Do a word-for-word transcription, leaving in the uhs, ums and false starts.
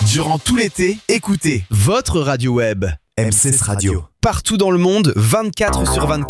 Durant tout l'été, écoutez votre radio web. M six Radio. Partout dans le monde, vingt-quatre sur vingt-quatre.